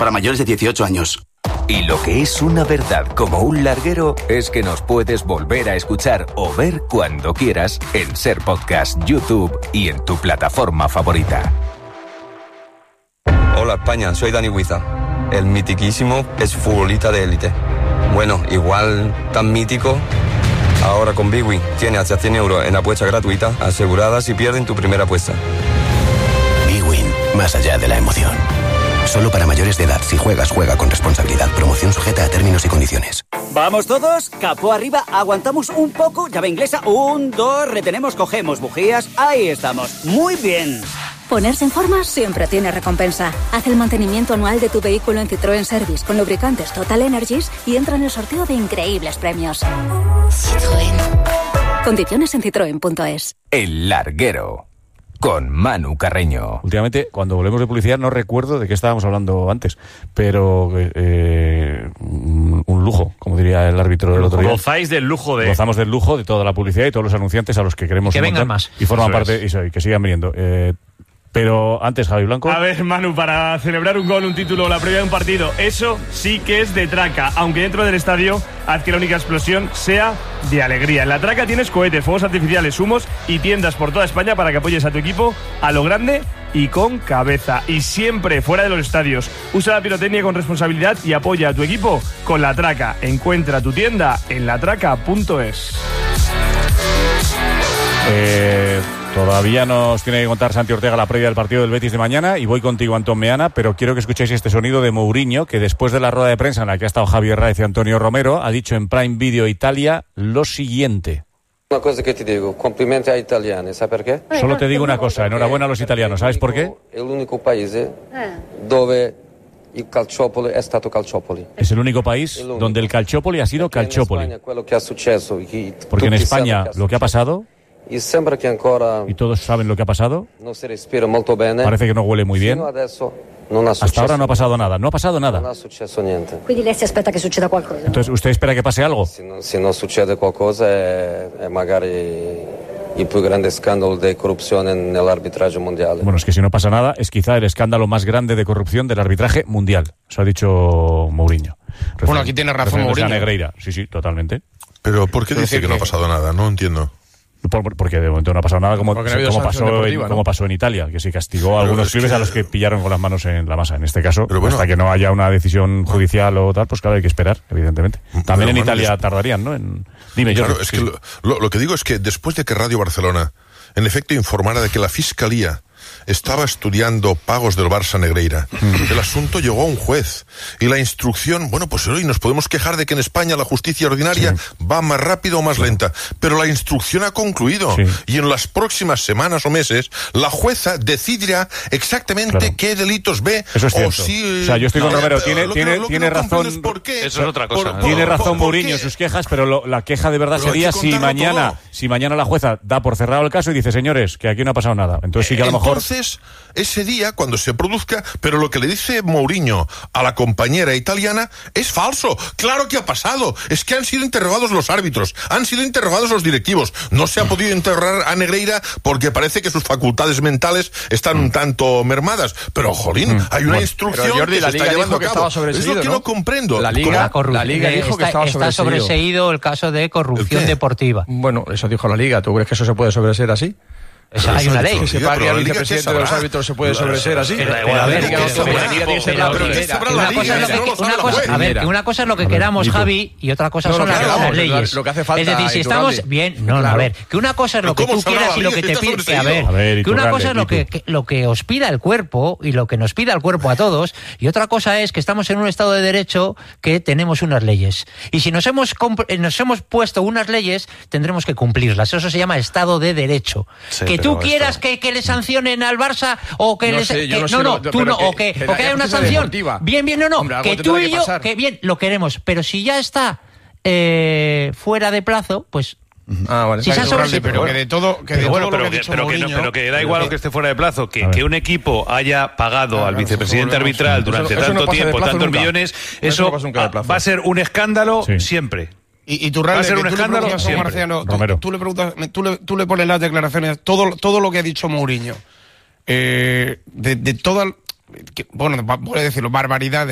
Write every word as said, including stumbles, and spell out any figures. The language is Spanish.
para mayores de dieciocho años. Y lo que es una verdad como un larguero es que nos puedes volver a escuchar o ver cuando quieras en Ser Podcast, YouTube y en tu plataforma favorita. Hola España, soy Dani Huiza, el mitiquísimo exfutbolista de élite. Bueno, igual tan mítico, ahora con Big Win tiene hasta cien euros en apuesta gratuita asegurada si pierden tu primera apuesta. Big Win, más allá de la emoción. Solo para mayores de edad. Si juegas, juega con responsabilidad. Promoción sujeta a términos y condiciones. ¿Vamos todos? Capó arriba, aguantamos un poco. Llave inglesa, un, dos, retenemos, cogemos bujías. Ahí estamos. Muy bien. Ponerse en forma siempre tiene recompensa. Haz el mantenimiento anual de tu vehículo en Citroën Service con lubricantes Total Energies y entra en el sorteo de increíbles premios. Citroën. Condiciones en citroen punto es. El Larguero, con Manu Carreño. Últimamente, cuando volvemos de publicidad, no recuerdo de qué estábamos hablando antes, pero eh, un, un lujo, como diría el árbitro del otro día. Gozáis del lujo de... Gozamos del lujo de toda la publicidad y todos los anunciantes a los que queremos... Que vengan más. Y forman Eso parte, es. y, y que sigan viniendo. Eh, pero antes, Javi Blanco... A ver, Manu, para celebrar un gol, un título o la previa de un partido, eso sí que es de traca, aunque dentro del estadio haz que la única explosión sea de alegría. En la traca tienes cohetes, fuegos artificiales, humos y tiendas por toda España para que apoyes a tu equipo a lo grande y con cabeza. Y siempre fuera de los estadios. Usa la pirotecnia con responsabilidad y apoya a tu equipo con la traca. Encuentra tu tienda en la traca punto es. Eh, todavía nos tiene que contar Santi Ortega la previa del partido del Betis de mañana y voy contigo, Antón Meana, pero quiero que escuchéis este sonido de Mourinho, que después de la rueda de prensa en la que ha estado Javier Raez y Antonio Romero, ha dicho en Prime Video Italia lo siguiente. Una cosa que te digo, complimenti a italiani, ¿sabes por qué? Solo te digo una cosa, enhorabuena a los italianos, ¿sabes por qué? El único país dove il calciopoli è stato calciopoli. Es el único país el único. donde el calciopoli ha sido calciopoli. Porque en España lo que ha pasado... Y sembra que ancora y todos saben lo que ha pasado. No se respira molto bene. Parece que no huele muy bien. Hasta ahora no ha pasado nada. No ha pasado nada. No ha successo niente. Quindi lei si aspetta che succeda qualcosa. Entonces, ¿usted espera que pase algo? Si no, si no succede qualcosa è, è magari il più grande scandalo di corruzione nell'arbitraggio mondiale. Bueno, es que si no pasa nada, es quizá el escándalo más grande de corrupción del arbitraje mundial. Eso ha dicho Mourinho. Refer- bueno, aquí tiene razón Mourinho. Negreira. Sí, sí, totalmente. Pero ¿por qué dice que no ha pasado nada? No entiendo. Por, porque de momento no ha pasado nada como, no como, pasó, en, ¿no? como pasó en Italia, que se castigó a algunos clubes que... a los que pillaron con las manos en la masa. En este caso, bueno, hasta que no haya una decisión judicial o tal, pues claro, hay que esperar, evidentemente. También en Italia bueno, es... tardarían, ¿no? En... Dime, claro, yo. Es sí. que lo, lo que digo es que después de que Radio Barcelona, en efecto, informara de que la Fiscalía estaba estudiando pagos del Barça Negreira, el asunto llegó a un juez y la instrucción, bueno, pues hoy nos podemos quejar de que en España la justicia ordinaria sí. va más rápido o más sí. lenta, pero la instrucción ha concluido sí. y en las próximas semanas o meses la jueza decidirá exactamente claro. qué delitos ve. Eso es o cierto. si... O sea, yo estoy con Romero, tiene, lo tiene, que, lo tiene que no razón. Por qué. Eso es otra cosa. Por, tiene por, razón por, Mourinho en sus quejas, pero lo, la queja de verdad pero sería si mañana, todo. si mañana la jueza da por cerrado el caso y dice, señores, que aquí no ha pasado nada. Entonces sí que a lo mejor... Entonces, ese día, cuando se produzca, pero lo que le dice Mourinho a la compañera italiana es falso. Claro que ha pasado. Es que han sido interrogados los árbitros, han sido interrogados los directivos. No se ha podido interrogar a Negreira porque parece que sus facultades mentales están un tanto mermadas. Pero, jolín, hay una bueno, instrucción Jordi, que se está llevando a cabo. Es lo que ¿no? no comprendo. La Liga, corru- la Liga dijo está, que estaba está sobreseído. Está sobreseído el caso de corrupción deportiva. Bueno, eso dijo la Liga. ¿Tú crees que eso se puede sobreseer así? Eso hay una ley. Que se pague al vicepresidente de los árbitros se puede sobreseer así. Pero a ver, que una cosa es lo que queramos, Javi, y otra cosa son las leyes. Lo que hace falta. Es decir, si estamos bien, no, no, a ver, que una cosa es lo que tú quieras y lo que te pide, a ver, que una cosa es lo que lo que os pida el cuerpo y lo que nos pida el cuerpo a todos, y otra cosa es que estamos en un estado de derecho que tenemos unas leyes. Y si nos hemos nos hemos puesto unas leyes, tendremos que cumplirlas. Eso se llama estado de derecho. Que tú quieras que, que le sancionen al Barça o que no le sé, que, no, no, no, que, tú no que, o que, o que haya una sanción deportiva. bien bien no no Hombre, que tú y yo que, que bien lo queremos, pero si ya está eh, fuera de plazo, pues Ah, vale. Si sobre... sí, pero que de todo, que de bueno, todo pero, lo que, que, pero, Mourinho, que no, pero que da igual que... lo que esté fuera de plazo, que, que un equipo haya pagado ah, al vicepresidente arbitral durante eso, tanto eso no tiempo, tantos nunca. millones, eso, eso no va a ser un escándalo sí. siempre. Y, y tú, Ralde, va a ser un escándalo le siempre. Marciano, tú, tú, le preguntas, tú, le, tú le pones las declaraciones, todo, todo lo que ha dicho Mourinho, eh, de, de toda, que, bueno, voy a decirlo, barbaridades.